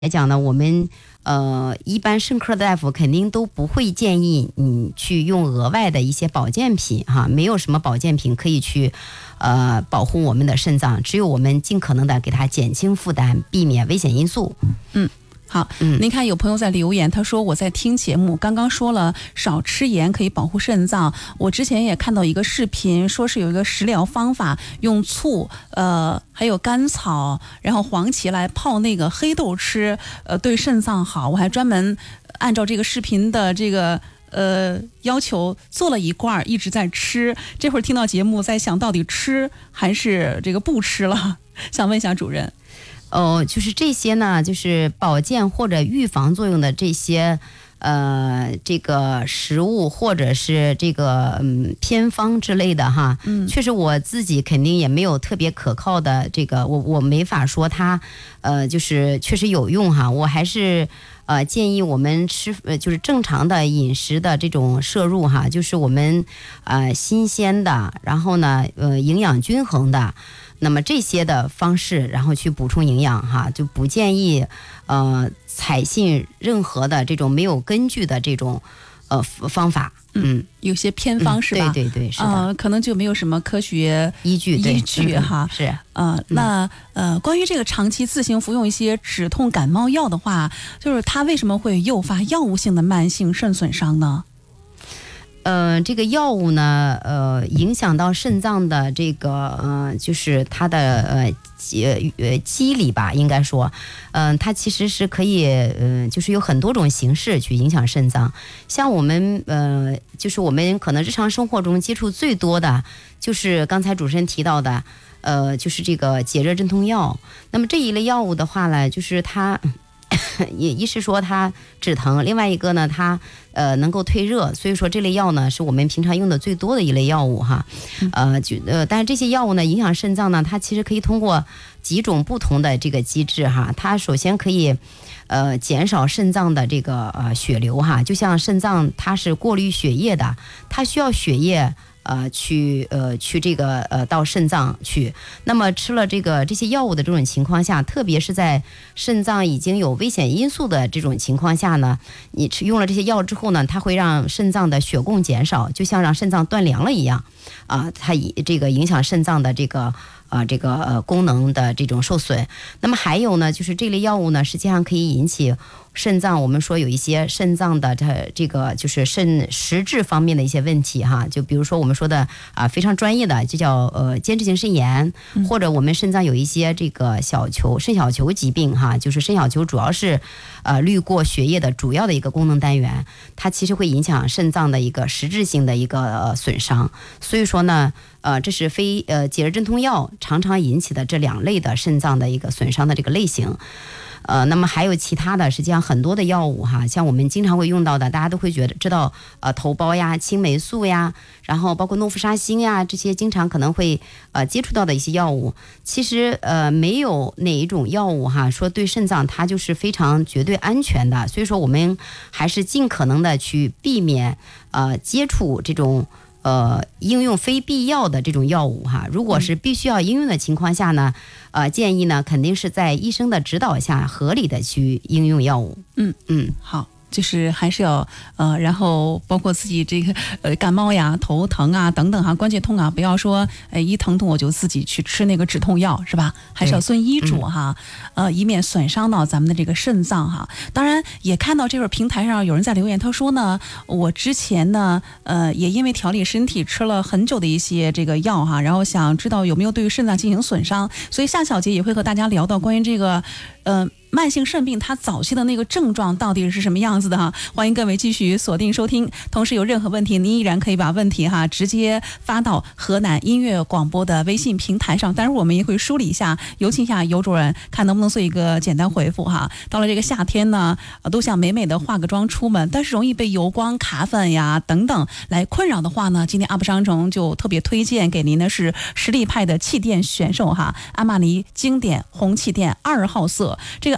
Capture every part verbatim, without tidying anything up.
来讲呢，我们呃一般肾科大夫肯定都不会建议你去用额外的一些保健品哈，没有什么保健品可以去呃保护我们的肾脏，只有我们尽可能的给它减轻负担，避免危险因素。 嗯。好，您看有朋友在留言，他说我在听节目，刚刚说了少吃盐可以保护肾脏。我之前也看到一个视频，说是有一个食疗方法，用醋，呃，还有甘草，然后黄芪来泡那个黑豆吃，呃，对肾脏好。我还专门按照这个视频的这个呃要求做了一罐，一直在吃。这会儿听到节目，在想到底吃还是这个不吃了？想问一下主任。 哦，就是这些呢，就是保健或者预防作用的这些，呃，这个食物或者是这个嗯偏方之类的哈，嗯，确实我自己肯定也没有特别可靠的这个，我我没法说它，呃，就是确实有用哈，我还是呃建议我们吃呃就是正常的饮食的这种摄入哈，就是我们呃新鲜的，然后呢呃营养均衡的。那么这些的方式，然后去补充营养哈，就不建议呃采信任何的这种没有根据的这种呃方法。 嗯，有些偏方、嗯、是吧？ 对对对，是的、 呃，可能就没有什么科学依据依据哈。 是呃，那呃，关于这个长期自行服用一些止痛感冒药的话，就是它为什么会诱发药物性的慢性肾损伤呢？ 呃，这个药物呢，呃，影响到肾脏的这个，呃，就是它的呃机呃机理吧，应该说，嗯、呃，它其实是可以，呃，就是有很多种形式去影响肾脏。像我们，呃，就是我们可能日常生活中接触最多的，就是刚才主持人提到的，呃，就是这个解热镇痛药。那么这一类药物的话呢，就是它。也一是说它止疼，另外一个呢，它呃能够退热，所以说这类药呢是我们平常用的最多的一类药物哈，呃就呃，但是这些药物呢影响肾脏呢，它其实可以通过几种不同的这个机制哈，它首先可以呃减少肾脏的这个呃血流哈，就像肾脏它是过滤血液的，它需要血液。呃，去呃去这个呃到肾脏去，那么吃了这个这些药物的这种情况下，特别是在肾脏已经有危险因素的这种情况下呢，你吃用了这些药之后呢，它会让肾脏的血供减少，就像让肾脏断粮了一样啊、呃，它以这个影响肾脏的这个。啊，这个呃功能的这种受损。那么还有呢，就是这类药物呢，实际上可以引起肾脏，我们说有一些肾脏的它这个就是肾实质方面的一些问题哈，就比如说我们说的啊非常专业的，就叫呃间质性肾炎，或者我们肾脏有一些这个小球肾小球疾病哈，就是肾小球主要是呃滤过血液的主要的一个功能单元，它其实会影响肾脏的一个实质性的一个、呃、损伤。所以说呢。呃，这是非呃解热镇痛药常常引起的这两类的肾脏的一个损伤的这个类型，呃，那么还有其他的，实际上很多的药物哈，像我们经常会用到的，大家都会觉得知道，呃，头孢呀、青霉素呀，然后包括诺氟沙星呀，这些经常可能会呃接触到的一些药物，其实呃没有哪一种药物哈说对肾脏它就是非常绝对安全的，所以说我们还是尽可能的去避免呃接触这种。呃，应用非必要的这种药物哈，如果是必须要应用的情况下呢，呃，建议呢肯定是在医生的指导下合理的去应用药物。 嗯嗯，好。就是还是要呃，然后包括自己这个呃感冒呀、头疼啊等等哈，关节痛啊，不要说呃一疼痛我就自己去吃那个止痛药是吧？还是要遵医嘱哈，嗯、呃，以免损伤到咱们的这个肾脏哈。当然也看到这会儿平台上有人在留言，他说呢，我之前呢呃也因为调理身体吃了很久的一些这个药哈，然后想知道有没有对于肾脏进行损伤，所以夏小姐也会和大家聊到关于这个呃。慢性肾病它早期的那个症状到底是什么样子的哈？欢迎各位继续锁定收听，同时有任何问题您依然可以把问题哈直接发到河南音乐广播的微信平台上，当然我们也会梳理一下，有请一下尤主任看能不能做一个简单回复哈。到了这个夏天呢，都想美美的化个妆出门，但是容易被油光、卡粉呀等等来困扰的话呢，今天阿布商城就特别推荐给您的是实力派的气垫选手哈，阿玛尼经典红气垫二号色，这个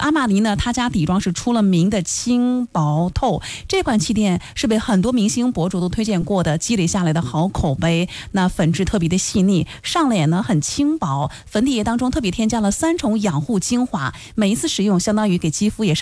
阿玛尼呢，他家底妆是出了名的轻薄透，这款气垫是被很多明星博主都推荐过的，积累下来的好口碑。那粉质特别的细腻，上脸呢很轻薄，粉底液当中特别添加了三重养护精华，每一次使用相当于给肌肤也上